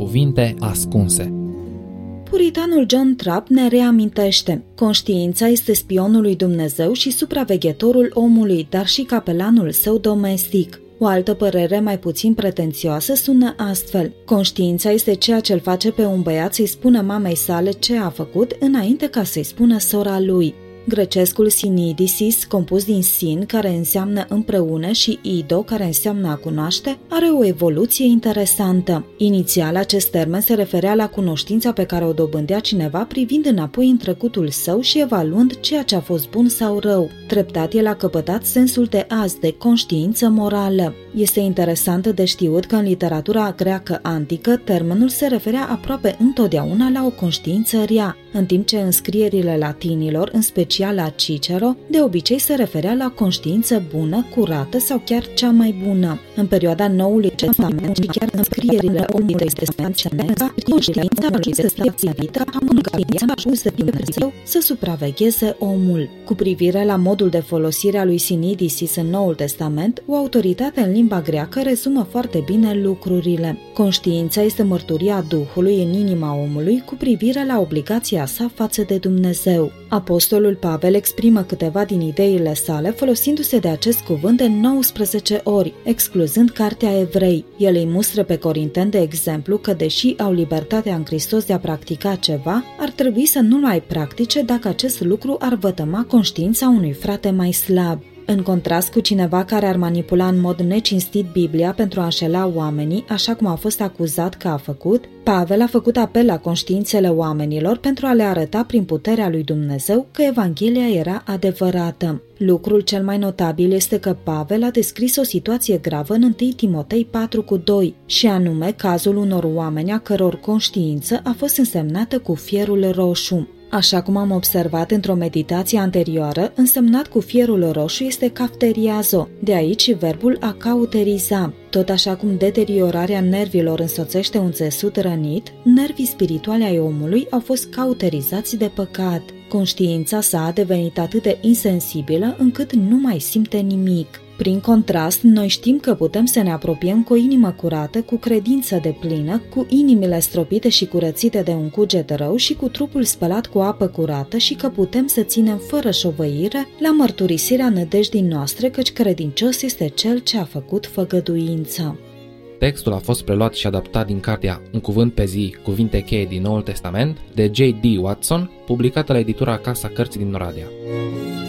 Cuvinte ascunse. Puritanul John Trapp ne reamintește: conștiința este spionul lui Dumnezeu și supraveghetorul omului, dar și capelanul său domestic. O altă părere mai puțin pretențioasă sună astfel: conștiința este ceea ce îl face pe un băiat să-i spună mamei sale ce a făcut înainte ca să-i spună sora lui. Grecescul sinidisis, compus din sin, care înseamnă împreună, și ido, care înseamnă a cunoaște, are o evoluție interesantă. Inițial, acest termen se referea la cunoștința pe care o dobândea cineva privind înapoi în trecutul său și evaluând ceea ce a fost bun sau rău. Treptat, el a căpătat sensul de azi, de conștiință morală. Este interesant de știut că în literatura greacă antică, termenul se referea aproape întotdeauna la o conștiință rea, în timp ce în scrierile latinilor, în special la Cicero, de obicei se referea la conștiință bună, curată sau chiar cea mai bună. În perioada Noului Testament și chiar în scrierile Omului Testament se nega, conștiința lui să fie țivită, conștiința lui să fie Dumnezeu să supravegheze omul. Cu privire la modul de folosire a lui Sinidisis în Noul Testament, o autoritate în limba greacă rezumă foarte bine lucrurile. Conștiința este mărturia Duhului în inima omului cu privire la obligația sa față de Dumnezeu. Apostolul Pavel exprimă câteva din ideile sale folosindu-se de acest cuvânt de 19 ori, excluzând Cartea Evrei. El îi mustră pe corinteni, de exemplu, că deși au libertatea în Hristos de a practica ceva, ar trebui să nu-l mai practice dacă acest lucru ar vătăma conștiința unui frate mai slab. În contrast cu cineva care ar manipula în mod necinstit Biblia pentru a înșela oamenii, așa cum a fost acuzat că a făcut, Pavel a făcut apel la conștiințele oamenilor pentru a le arăta prin puterea lui Dumnezeu că Evanghelia era adevărată. Lucrul cel mai notabil este că Pavel a descris o situație gravă în 1 Timotei 4:2, și anume cazul unor oameni a căror conștiință a fost însemnată cu fierul roșu. Așa cum am observat într-o meditație anterioară, însemnat cu fierul roșu este cafteriazo, de aici și verbul a cauteriza. Tot așa cum deteriorarea nervilor însoțește un țesut rănit, nervii spirituali ai omului au fost cauterizați de păcat. Conștiința sa a devenit atât de insensibilă încât nu mai simte nimic. Prin contrast, noi știm că putem să ne apropiem cu o inimă curată, cu credință deplină, cu inimile stropite și curățite de un cuget rău și cu trupul spălat cu apă curată și că putem să ținem fără șovăire la mărturisirea nădejdii noastre, căci credincios este cel ce a făcut făgăduința. Textul a fost preluat și adaptat din cartea Un cuvânt pe zi, cuvinte cheie din Noul Testament, de J.D. Watson, publicată la editura Casa Cărții din Oradea.